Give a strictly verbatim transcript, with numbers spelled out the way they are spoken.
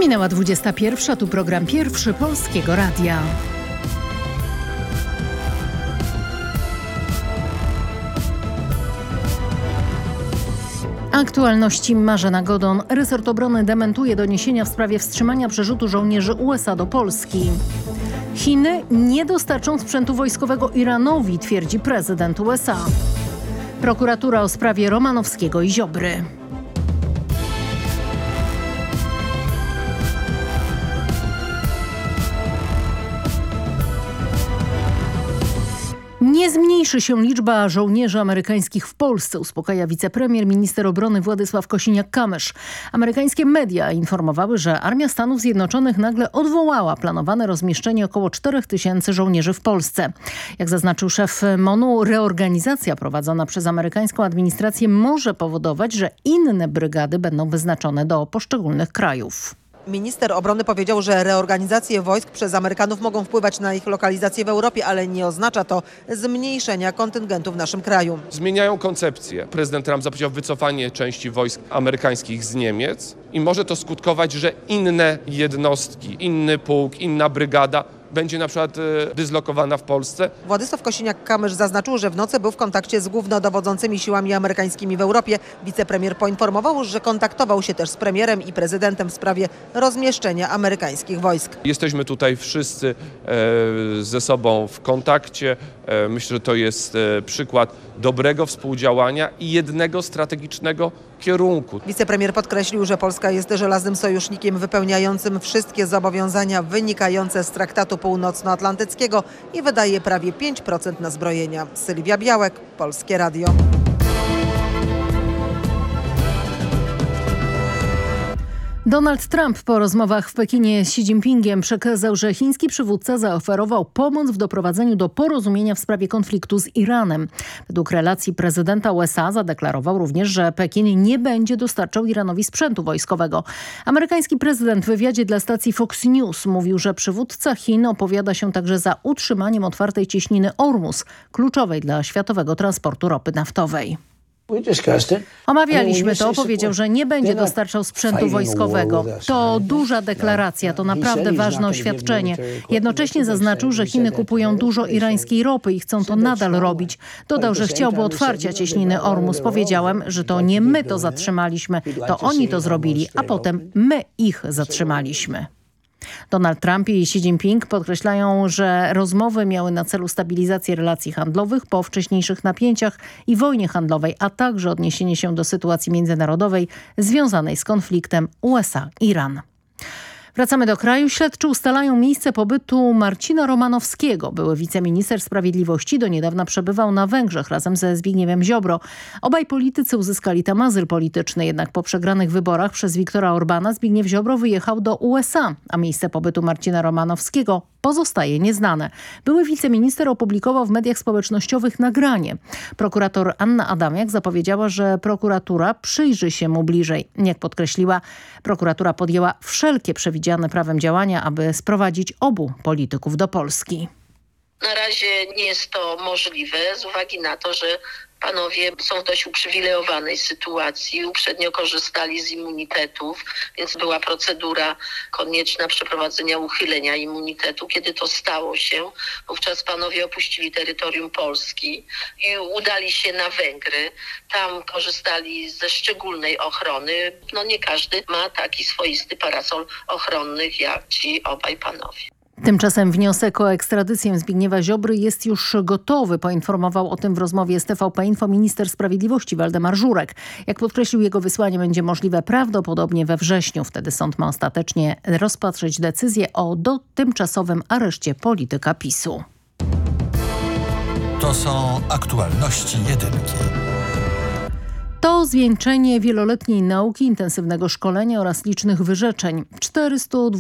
Minęła dwudziesta pierwsza, tu program pierwszy Polskiego Radia. Aktualności Marzena Godon. Resort Obrony dementuje doniesienia w sprawie wstrzymania przerzutu żołnierzy U S A do Polski. Chiny nie dostarczą sprzętu wojskowego Iranowi, twierdzi prezydent U S A. Prokuratura o sprawie Romanowskiego i Ziobry. Nie zmniejszy się liczba żołnierzy amerykańskich w Polsce, uspokaja wicepremier, minister obrony Władysław Kosiniak-Kamysz. Amerykańskie media informowały, że Armia Stanów Zjednoczonych nagle odwołała planowane rozmieszczenie około czterech tysięcy żołnierzy w Polsce. Jak zaznaczył szef M O N-u, reorganizacja prowadzona przez amerykańską administrację może powodować, że inne brygady będą wyznaczone do poszczególnych krajów. Minister obrony powiedział, że reorganizacje wojsk przez Amerykanów mogą wpływać na ich lokalizację w Europie, ale nie oznacza to zmniejszenia kontyngentu w naszym kraju. Zmieniają koncepcję. Prezydent Trump zapowiedział wycofanie części wojsk amerykańskich z Niemiec i może to skutkować, że inne jednostki, inny pułk, inna brygada będzie na przykład dyslokowana w Polsce. Władysław Kosiniak-Kamysz zaznaczył, że w nocy był w kontakcie z głównodowodzącymi siłami amerykańskimi w Europie. Wicepremier poinformował, że kontaktował się też z premierem i prezydentem w sprawie rozmieszczenia amerykańskich wojsk. Jesteśmy tutaj wszyscy e, ze sobą w kontakcie. E, myślę, że to jest e, przykład dobrego współdziałania i jednego strategicznego kierunku. Wicepremier podkreślił, że Polska jest żelaznym sojusznikiem wypełniającym wszystkie zobowiązania wynikające z Traktatu Północnoatlantyckiego i wydaje prawie pięć procent na zbrojenia. Sylwia Białek, Polskie Radio. Donald Trump po rozmowach w Pekinie z Xi Jinpingiem przekazał, że chiński przywódca zaoferował pomoc w doprowadzeniu do porozumienia w sprawie konfliktu z Iranem. Według relacji prezydenta U S A zadeklarował również, że Pekin nie będzie dostarczał Iranowi sprzętu wojskowego. Amerykański prezydent w wywiadzie dla stacji Fox News mówił, że przywódca Chin opowiada się także za utrzymaniem otwartej cieśniny Ormus, kluczowej dla światowego transportu ropy naftowej. Omawialiśmy to, powiedział, że nie będzie dostarczał sprzętu wojskowego. To duża deklaracja, to naprawdę ważne oświadczenie. Jednocześnie zaznaczył, że Chiny kupują dużo irańskiej ropy i chcą to nadal robić. Dodał, że chciałby otwarcia cieśniny Ormus. Powiedziałem, że to nie my to zatrzymaliśmy, to oni to zrobili, a potem my ich zatrzymaliśmy. Donald Trump i Xi Jinping podkreślają, że rozmowy miały na celu stabilizację relacji handlowych po wcześniejszych napięciach i wojnie handlowej, a także odniesienie się do sytuacji międzynarodowej związanej z konfliktem U S A-Iran. Wracamy do kraju. Śledczy ustalają miejsce pobytu Marcina Romanowskiego. Były wiceminister sprawiedliwości do niedawna przebywał na Węgrzech razem ze Zbigniewem Ziobro. Obaj politycy uzyskali tam azyl polityczny, jednak po przegranych wyborach przez Viktora Orbana Zbigniew Ziobro wyjechał do U S A, a miejsce pobytu Marcina Romanowskiego pozostaje nieznane. Były wiceminister opublikował w mediach społecznościowych nagranie. Prokurator Anna Adamiak zapowiedziała, że prokuratura przyjrzy się mu bliżej. Jak podkreśliła, prokuratura podjęła wszelkie przewidziane prawem działania, aby sprowadzić obu polityków do Polski. Na razie nie jest to możliwe z uwagi na to, że panowie są w dość uprzywilejowanej sytuacji. Uprzednio korzystali z immunitetów, więc była procedura konieczna przeprowadzenia uchylenia immunitetu. Kiedy to stało się, wówczas panowie opuścili terytorium Polski i udali się na Węgry. Tam korzystali ze szczególnej ochrony. No nie każdy ma taki swoisty parasol ochronny jak ci obaj panowie. Tymczasem wniosek o ekstradycję Zbigniewa Ziobry jest już gotowy. Poinformował o tym w rozmowie z T V P Info minister sprawiedliwości Waldemar Żurek. Jak podkreślił, jego wysłanie będzie możliwe prawdopodobnie we wrześniu. Wtedy sąd ma ostatecznie rozpatrzyć decyzję o tymczasowym areszcie polityka PiSu. To są aktualności jedynki. To zwieńczenie wieloletniej nauki, intensywnego szkolenia oraz licznych wyrzeczeń. czterystu